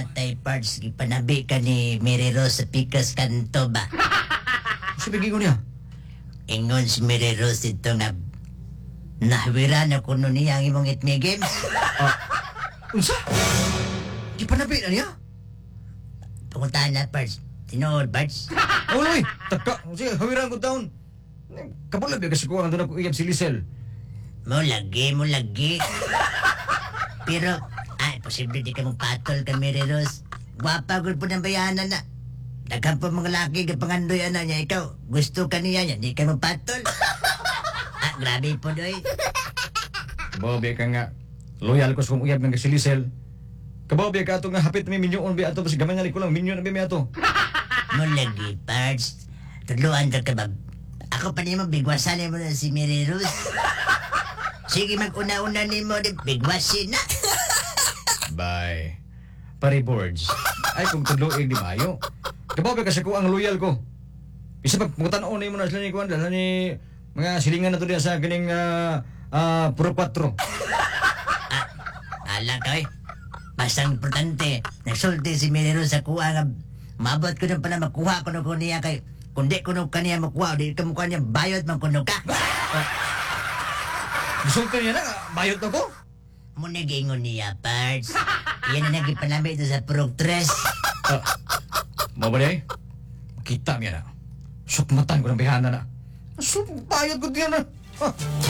mamatay parts ipanabi ka ni Mary Rose sa Picas kanto ba? Sabi ko niya. Ingon si Mary Rose ito nga nahwira na kuno niya ang imong itme games. Unsa? Di pa nabi na niya? Puntahan na parts. Tinood parts. Uloy, taka. Sige, hawiran ko taon. Kapulag na kasi ko ang doon ako iyab si Lisel. Mo lagi. Pero, posible di ka mong patol ka, Mary Rose. Gwapa, gud po ng bayanan na. Daghang po mga laki ka pangandoy anak niya. Ikaw, gusto ka niya niya, di ka mong patol. Grabe po, doy. Kababi ka nga. Loyal ko sa kong uyab ng si Lisel. Kababi ka ato nga hapit may minyon bi ato. Basi gamay nga ko lang, minyon na bi ato. Mo lagi, parts. Tuluan ka ka ba? Ako pa niyo bigwasan mo na si Mary Rose. Sige, mag-una-una ni mo, bigwasin na. Bye. Pare boards. Ay, kung tudloig di mayo. Kababi kasi ko ang loyal ko. Isa pa, kung tanaw na mo na sila ni Kuan, dala ni mga silingan na to diyan sa ganing Puro 4. Ala ka eh. Basta importante, nagsulti si Mary Rose sa kuha nga mabot ko na pala makuha ko na ko niya kay kundi ko na kaniya makuha, di ka mukha niya bayot man kuno ka. Gusto niya na, bayot ako. Muna gingon niya, parts. Yan na nagipanami ito sa Purog 3. Mo ba day? Makita niya na. Sukmatan ko ng bihana na. Bayot ko diyan na.